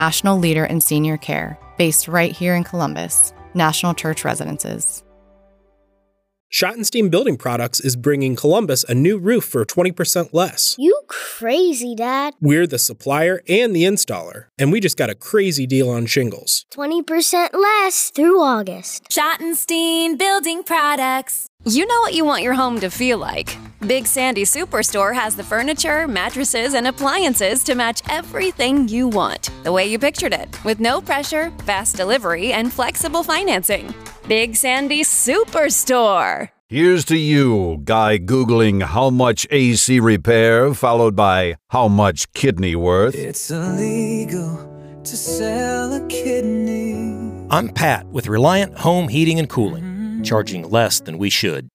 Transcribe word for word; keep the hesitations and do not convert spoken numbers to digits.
national leader in senior care, based right here in Columbus. National Church Residences. Schottenstein Building Products is bringing Columbus a new roof for twenty percent less. You crazy, Dad. We're the supplier and the installer, and we just got a crazy deal on shingles. twenty percent less through August. Schottenstein Building Products. You know what you want your home to feel like. Big Sandy Superstore has the furniture, mattresses, and appliances to match everything you want, the way you pictured it, with no pressure, fast delivery, and flexible financing. Big Sandy Superstore. Here's to you, guy Googling how much A C repair, followed by how much kidney worth. It's illegal to sell a kidney. I'm Pat with Reliant Home Heating and Cooling, charging less than we should.